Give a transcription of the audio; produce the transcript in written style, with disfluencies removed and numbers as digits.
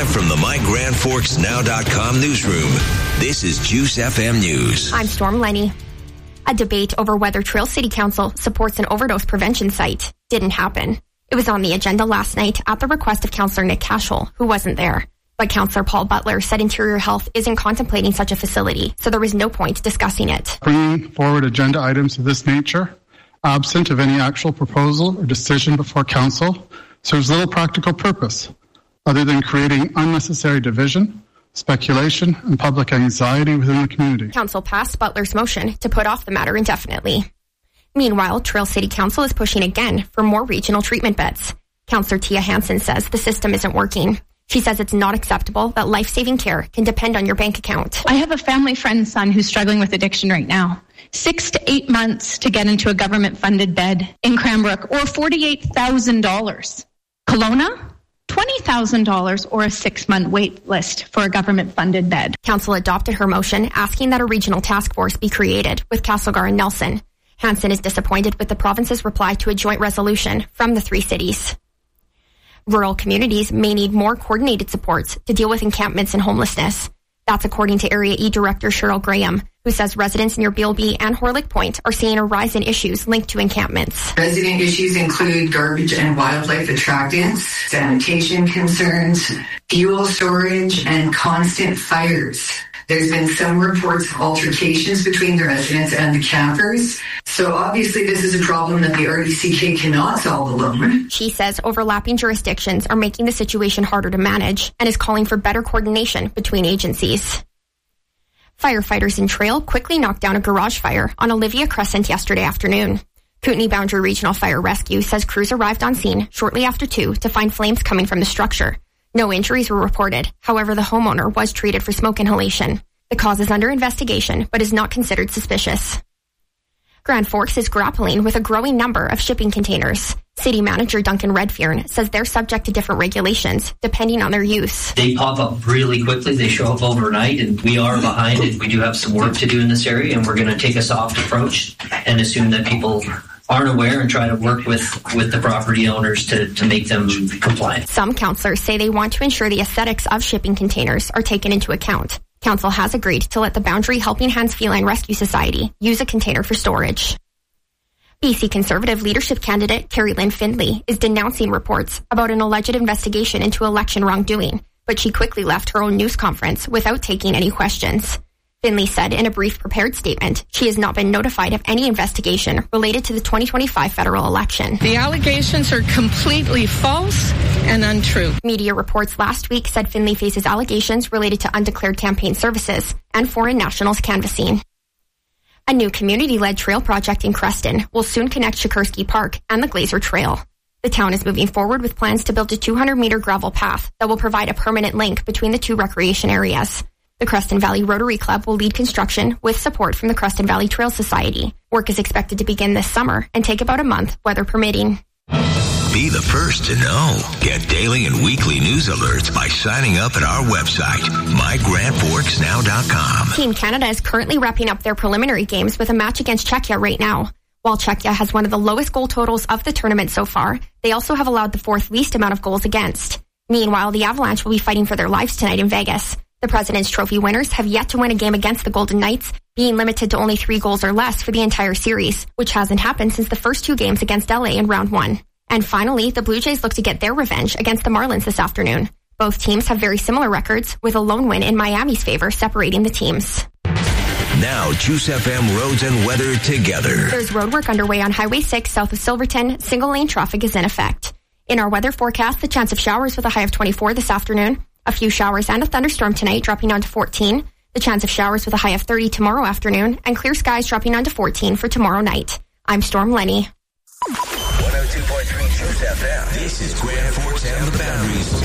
Live from the MyGrandForksNow.com newsroom, this is Juice FM News. I'm Storm Lenny. A debate over whether Trail City Council supports an overdose prevention site didn't happen. It was on the agenda last night at the request of Councillor Nick Cashel, who wasn't there. But Councillor Paul Butler said Interior Health isn't contemplating such a facility, so there was no point discussing it. Bringing forward agenda items of this nature, absent of any actual proposal or decision before Council, serves little practical purpose other than creating unnecessary division, speculation, and public anxiety within the community. Council passed Butler's motion to put off the matter indefinitely. Meanwhile, Trail City Council is pushing again for more regional treatment beds. Councillor Tia Hansen says the system isn't working. She says it's not acceptable that life-saving care can depend on your bank account. I have a family friend's son who's struggling with addiction right now. 6 to 8 months to get into a government-funded bed in Cranbrook, or $48,000. Kelowna, $20,000, or a 6-month wait list for a government-funded bed. Council adopted her motion asking that a regional task force be created with Castlegar and Nelson. Hansen is disappointed with the province's reply to a joint resolution from the three cities. Rural communities may need more coordinated supports to deal with encampments and homelessness. That's according to Area E Director Cheryl Graham, who says residents near Bealby and Horlick Point are seeing a rise in issues linked to encampments. Resident issues include garbage and wildlife attractants, sanitation concerns, fuel storage, and constant fires. There's been some reports of altercations between the residents and the campers. So obviously this is a problem that the RDCK cannot solve alone. She says overlapping jurisdictions are making the situation harder to manage and is calling for better coordination between agencies. Firefighters in Trail quickly knocked down a garage fire on Olivia Crescent yesterday afternoon. Kootenay Boundary Regional Fire Rescue says crews arrived on scene shortly after 2 to find flames coming from the structure. No injuries were reported. However, the homeowner was treated for smoke inhalation. The cause is under investigation, but is not considered suspicious. Grand Forks is grappling with a growing number of shipping containers. City Manager Duncan Redfern says they're subject to different regulations, depending on their use. They pop up really quickly. They show up overnight, and we are behind it. We do have some work to do in this area, and we're going to take a soft approach and assume that people aren't aware and try to work with the property owners to make them compliant. Some councillors say they want to ensure the aesthetics of shipping containers are taken into account. Council has agreed to let the Boundary Helping Hands Feline Rescue Society use a container for storage. BC Conservative leadership candidate Carrie Lynn Findlay is denouncing reports about an alleged investigation into election wrongdoing, but she quickly left her own news conference without taking any questions. Findlay said in a brief prepared statement she has not been notified of any investigation related to the 2025 federal election. The allegations are completely false and untrue. Media reports last week said Findlay faces allegations related to undeclared campaign services and foreign nationals canvassing. A new community-led trail project in Creston will soon connect Sikorsky Park and the Glazer Trail. The town is moving forward with plans to build a 200-meter gravel path that will provide a permanent link between the two recreation areas. The Creston Valley Rotary Club will lead construction with support from the Creston Valley Trail Society. Work is expected to begin this summer and take about a month, weather permitting. Be the first to know. Get daily and weekly news alerts by signing up at our website, MyGrandForksNow.com. Team Canada is currently wrapping up their preliminary games with a match against Czechia right now. While Czechia has one of the lowest goal totals of the tournament so far, they also have allowed the fourth least amount of goals against. Meanwhile, the Avalanche will be fighting for their lives tonight in Vegas. The President's Trophy winners have yet to win a game against the Golden Knights, being limited to only 3 goals or less for the entire series, which hasn't happened since the first 2 games against LA in round 1. And finally, the Blue Jays look to get their revenge against the Marlins this afternoon. Both teams have very similar records, with a lone win in Miami's favor separating the teams. Now, Juice FM roads and weather together. There's road work underway on Highway 6 south of Silverton. Single-lane traffic is in effect. In our weather forecast, the chance of showers with a high of 24 this afternoon. A few showers and a thunderstorm tonight, dropping down to 14. The chance of showers with a high of 30 tomorrow afternoon, and clear skies dropping down to 14 for tomorrow night. I'm Storm Lenny. 102.3 Juice FM. This is Grand Forks and the Boundaries.